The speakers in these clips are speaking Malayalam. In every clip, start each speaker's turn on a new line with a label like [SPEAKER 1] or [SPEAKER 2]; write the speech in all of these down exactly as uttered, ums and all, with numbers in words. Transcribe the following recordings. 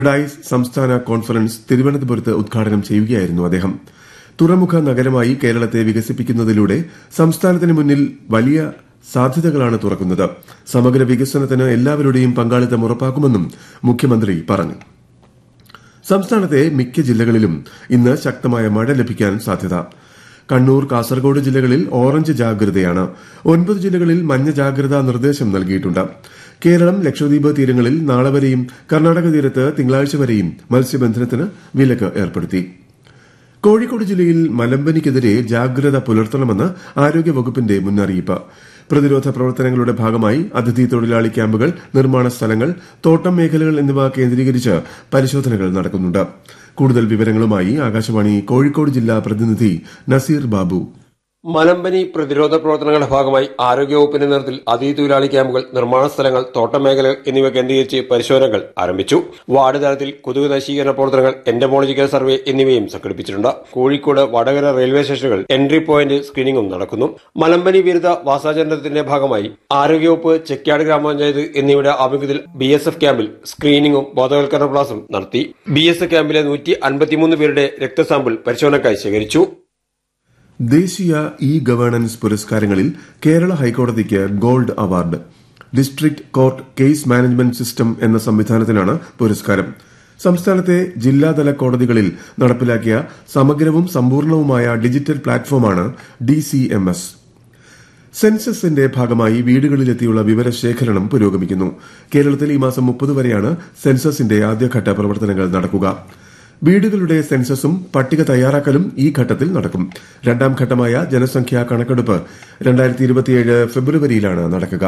[SPEAKER 1] ഡൈസ് സംസ്ഥാന കോൺഫറൻസ് തിരുവനന്തപുരത്ത് ഉദ്ഘാടനം ചെയ്യുകയായിരുന്നു അദ്ദേഹം. തുറമുഖ നഗരമായി കേരളത്തെ വികസിപ്പിക്കുന്നതിലൂടെ സംസ്ഥാനത്തിന് മുന്നിൽ വലിയ സാധ്യതകളാണ് തുറക്കുന്നത്. സമഗ്ര വികസനത്തിന് എല്ലാവരുടെയും പങ്കാളിത്തം ഉറപ്പാക്കുമെന്നും മുഖ്യമന്ത്രി പറഞ്ഞു. സംസ്ഥാനത്തെ മിക്ക ജില്ലകളിലും ഇന്ന് ശക്തമായ മഴ ലഭിക്കാൻ സാധ്യത. കണ്ണൂർ, കാസർഗോഡ് ജില്ലകളിൽ ഓറഞ്ച് ജാഗ്രതയാണ്. ഒൻപത് ജില്ലകളിൽ മഞ്ഞ ജാഗ്രതാ നിർദ്ദേശം നൽകിയിട്ടുണ്ട്. കേരളം, ലക്ഷദ്വീപ് തീരങ്ങളിൽ നാളെ വരെയും കർണാടക തീരത്ത് തിങ്കളാഴ്ച വരെയും മത്സ്യബന്ധനത്തിന് വിലക്ക് ഏർപ്പെടുത്തി. കോഴിക്കോട് ജില്ലയിൽ മലമ്പനിക്കെതിരെ ജാഗ്രത പുലർത്തണമെന്ന് ആരോഗ്യവകുപ്പിന്റെ മുന്നറിയിപ്പ്. പ്രതിരോധ പ്രവർത്തനങ്ങളുടെ ഭാഗമായി അതിഥി തൊഴിലാളി ക്യാമ്പുകൾ, നിർമ്മാണ സ്ഥലങ്ങൾ, തോട്ടം മേഖലകൾ എന്നിവ കേന്ദ്രീകരിച്ച് പരിശോധനകൾ നടക്കുന്നുണ്ട്. കൂടുതൽ വിവരങ്ങളുമായി ആകാശവാണി കോഴിക്കോട് ജില്ലാ പ്രതിനിധി നസീർ ബാബു.
[SPEAKER 2] മലമ്പനി പ്രതിരോധ പ്രവർത്തനങ്ങളുടെ ഭാഗമായി ആരോഗ്യവകുപ്പിന്റെ നേതൃത്വത്തിൽ അതിഥി തൊഴിലാളി ക്യാമ്പുകൾ, നിർമ്മാണ സ്ഥലങ്ങൾ, തോട്ടം മേഖലകൾ എന്നിവ കേന്ദ്രീകരിച്ച് പരിശോധനകൾ ആരംഭിച്ചു. വാർഡ് തലത്തിൽ കൊതുക് നശീകരണ പ്രവർത്തനങ്ങൾ, എന്റമോളജിക്കൽ സർവേ എന്നിവയും സംഘടിപ്പിച്ചിട്ടുണ്ട്. കോഴിക്കോട് വടകര റെയിൽവേ സ്റ്റേഷനുകൾ എൻട്രി പോയിന്റ് സ്ക്രീനിംഗും നടക്കുന്നു. മലമ്പനി വിരുദ്ധ വാസാചരണത്തിന്റെ ഭാഗമായി ആരോഗ്യവകുപ്പ്, ചെക്യാട് ഗ്രാമപഞ്ചായത്ത് എന്നിവയുടെ ആഭിമുഖ്യത്തിൽ ബി എസ് എഫ് ക്യാമ്പിൽ സ്ക്രീനിംഗും ബോധവൽക്കരണ ക്ലാസും നടത്തി. ബി എസ് എഫ് ക്യാമ്പിലെ നൂറ്റി അൻപത്തിമൂന്ന് പേരുടെ രക്തസാമ്പിൾ പരിശോധനയ്ക്കായി ശേഖരിച്ചു.
[SPEAKER 1] ദേശീയ E governance പുരസ്കാരങ്ങളിൽ Kerala ഹൈക്കോടതിക്ക് gold award. District court case management system എന്ന സംവിധാനത്തിനാണ് പുരസ്കാരം. സംസ്ഥാനത്തെ ജില്ലാതല കോടതികളിൽ നടപ്പിലാക്കിയ സമഗ്രവും സമ്പൂർണവുമായ ഡിജിറ്റൽ പ്ലാറ്റ്ഫോമാണ് ഡി സി എം എസ്. സെൻസസിന്റെ ഭാഗമായി വീടുകളിലെത്തിയുള്ള വിവരശേഖരണം പുരോഗമിക്കുന്നു. കേരളത്തിൽ ഈ മാസം മുപ്പത് വരെയാണ് സെൻസസിന്റെ ആദ്യഘട്ട പ്രവർത്തനങ്ങൾ നടക്കുക. വീടുകളുടെ സെൻസസും പട്ടിക തയ്യാറാക്കലും ഈ ഘട്ടത്തിൽ നടക്കും. രണ്ടാം ഘട്ടമായ ജനസംഖ്യാ കണക്കെടുപ്പ് രണ്ടായിരത്തി ഇരുപത്തിയേഴ് ഫെബ്രുവരിയിലാണ് നടക്കുക.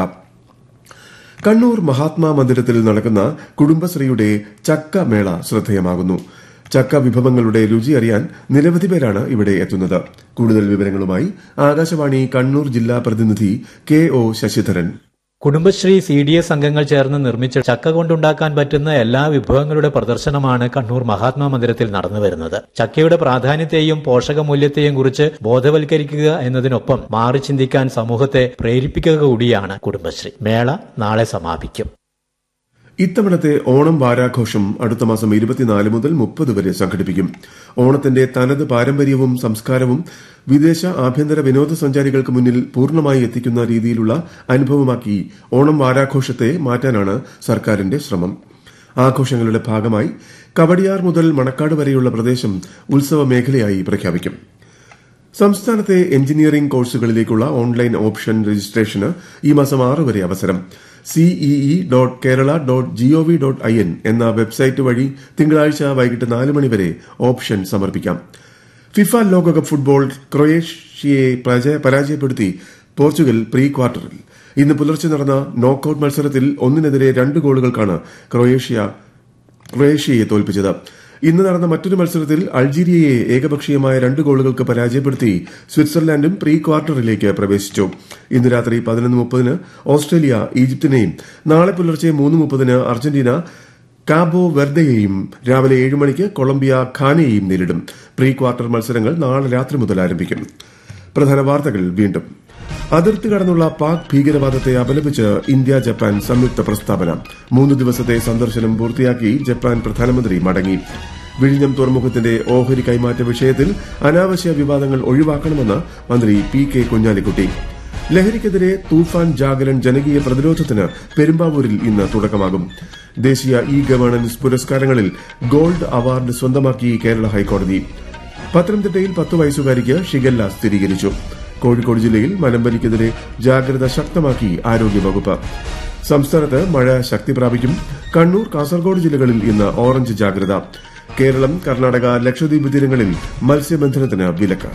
[SPEAKER 1] കണ്ണൂർ മഹാത്മാ മന്ദിരത്തിൽ നടക്കുന്ന കുടുംബശ്രീയുടെ ചക്ക മേള ശ്രദ്ധേയമാകുന്നു. ചക്ക വിഭവങ്ങളുടെ രുചി അറിയാൻ നിരവധി പേരാണ് ഇവിടെ എത്തുന്നത്. കൂടുതൽ വിവരങ്ങളുമായി ആകാശവാണി കണ്ണൂർ ജില്ലാ പ്രതിനിധി K O Sasidharan.
[SPEAKER 3] Kudumbashree C D S അംഗങ്ങൾ ചേർന്ന് നിർമ്മിച്ച ചക്ക കൊണ്ടുണ്ടാക്കാൻ പറ്റുന്ന എല്ലാ വിഭവങ്ങളുടെ പ്രദർശനമാണ് കണ്ണൂർ മഹാത്മാ മന്ദിരത്തിൽ നടന്നുവരുന്നത്. ചക്കയുടെ പ്രാധാന്യത്തെയും പോഷകമൂല്യത്തെയും കുറിച്ച് ബോധവൽക്കരിക്കുക എന്നതിനൊപ്പം മാറി ചിന്തിക്കാൻ സമൂഹത്തെ പ്രേരിപ്പിക്കുക കൂടിയാണ് കുടുംബശ്രീ. മേള നാളെ സമാപിക്കും.
[SPEAKER 1] ഇത്തവണത്തെ ഓണം വാരാഘോഷം അടുത്ത മാസം ഇരുപത്തിനാല് മുതൽ മുപ്പത് വരെ സംഘടിപ്പിക്കും. ഓണത്തിന്റെ തനത് പാരമ്പര്യവും സംസ്കാരവും വിദേശ ആഭ്യന്തര വിനോദസഞ്ചാരികൾക്ക് മുന്നിൽ പൂർണ്ണമായി എത്തിക്കുന്ന രീതിയിലുള്ള അനുഭവമാക്കി ഓണം വാരാഘോഷത്തെ മാറ്റാനാണ് സർക്കാരിന്റെ ശ്രമം. ആഘോഷങ്ങളുടെ ഭാഗമായി കവടിയാർ മുതൽ മണക്കാട് വരെയുള്ള പ്രദേശം ഉത്സവ മേഖലയായി പ്രഖ്യാപിക്കും. സംസ്ഥാനത്തെ എഞ്ചിനീയറിംഗ് കോഴ്സുകളിലേക്കുള്ള ഓൺലൈൻ ഓപ്ഷൻ രജിസ്ട്രേഷന് ഈ മാസം ആറ് വരെ അവസരം. CEE dot Kerala dot G O V dot I N എന്ന വെബ്സൈറ്റ് വഴി തിങ്കളാഴ്ച വൈകിട്ട് നാല് മണിവരെ ഓപ്ഷൻ സമർപ്പിക്കാം. ഫിഫ ലോകകപ്പ് ഫുട്ബോൾ ക്രൊയേഷ്യയെ പരാജയപ്പെടുത്തി പോർച്ചുഗൽ പ്രീ ക്വാർട്ടറിൽ. ഇന്ന് പുലർച്ചെ നടന്ന നോക്കൌട്ട് മത്സരത്തിൽ ഒന്നിനെതിരെ രണ്ട് ഗോളുകൾക്കാണ് ക്രൊയേഷ്യ ക്രൊയേഷ്യയെ തോൽപ്പിച്ചത്. ഇന്ന് നടന്ന മറ്റൊരു മത്സരത്തിൽ അൾജീരിയയെ ഏകപക്ഷീയമായ രണ്ട് ഗോളുകൾക്ക് പരാജയപ്പെടുത്തി സ്വിറ്റ്സർലാൻഡും പ്രീ ക്വാർട്ടറിലേക്ക് പ്രവേശിച്ചു. ഇന്ന് രാത്രി പതിനൊന്ന് മുപ്പതിന് ഓസ്ട്രേലിയ ഈജിപ്തിനെയും നാളെ പുലർച്ചെ മൂന്ന് മുപ്പതിന് അർജന്റീന കാബോ വെർദയെയും രാവിലെ ഏഴ് മണിക്ക് കൊളംബിയ ഖാനയെയും നേരിടും. പ്രീ ക്വാർട്ടർ മത്സരങ്ങൾ നാളെ രാത്രി മുതൽ ആരംഭിക്കും. പ്രധാന വാർത്തകൾ വീണ്ടും. അതിർത്തി കടന്നുള്ള പാക് ഭീകരവാദത്തെ അപലപിച്ച് ഇന്ത്യ ജപ്പാൻ സംയുക്ത പ്രസ്താവന. മൂന്ന് ദിവസത്തെ സന്ദർശനം പൂർത്തിയാക്കി ജപ്പാൻ പ്രധാനമന്ത്രി മടങ്ങി. വിഴിഞ്ഞം തുറമുഖത്തിന്റെ ഓഹരി കൈമാറ്റ വിഷയത്തിൽ അനാവശ്യ വിവാദങ്ങൾ ഒഴിവാക്കണമെന്ന് മന്ത്രി പി കെ കുഞ്ഞാലിക്കുട്ടി. ലഹരിക്കെതിരെ തൂഫാൻ ജാഗരൺ ജനകീയ പ്രതിരോധത്തിന് പെരുമ്പാവൂരിൽ ഇന്ന് തുടക്കമാകും. ദേശീയ ഇ ഗവേണൻസ് പുരസ്കാരങ്ങളിൽ ഗോൾഡ് അവാർഡ് സ്വന്തമാക്കി കേരള ഹൈക്കോടതി. പത്തനംതിട്ടയിൽ പത്ത് വയസ്സുകാരിക്ക് ഷിഗല്ല സ്ഥിരീകരിച്ചു. കോഴിക്കോട് ജില്ലയിൽ മലമ്പനിക്കെതിരെ ജാഗ്രത ശക്തമാക്കി ആരോഗ്യവകുപ്പ്. സംസ്ഥാനത്ത് മഴ ശക്തി പ്രാപിക്കും. കണ്ണൂർ, കാസർഗോഡ് ജില്ലകളിൽ ഇന്ന് ഓറഞ്ച് ജാഗ്രത. കേരളം, കർണാടക, ലക്ഷദ്വീപ് തീരങ്ങളിൽ മത്സ്യബന്ധനത്തിന് വിലക്ക്.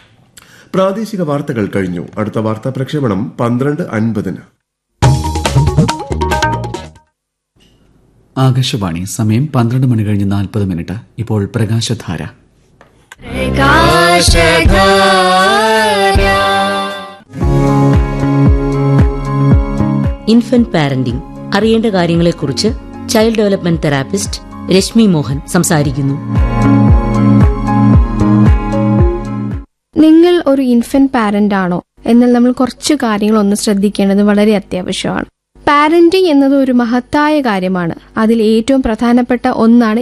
[SPEAKER 1] പ്രാദേശിക വാർത്തകൾ കഴിഞ്ഞു. അടുത്ത വാർത്താ പ്രക്ഷേപണം പന്ത്രണ്ട് അൻപതിന്.
[SPEAKER 4] ആകാശവാണി. സമയം പന്ത്രണ്ട് മണി കഴിഞ്ഞ് നാൽപ്പത് മിനിറ്റ്. ഇപ്പോൾ പ്രകാശധാര.
[SPEAKER 5] ഇൻഫന്റ് പാരന്റിംഗ് അറിയേണ്ട കാര്യങ്ങളെക്കുറിച്ച് child development therapist Rashmi Mohan സംസാരിക്കുന്നു.
[SPEAKER 6] നിങ്ങൾ ഒരു ഇൻഫന്റ് പാരന്റ് ആണോ എന്നാൽ നമ്മൾ കുറച്ച് കാര്യങ്ങൾ ഒന്ന് ശ്രദ്ധിക്കേണ്ടത് വളരെ അത്യാവശ്യമാണ്. പാരന്റിംഗ് എന്നത് ഒരു മഹത്തായ കാര്യമാണ്. അതിൽ ഏറ്റവും പ്രധാനപ്പെട്ട ഒന്നാണ്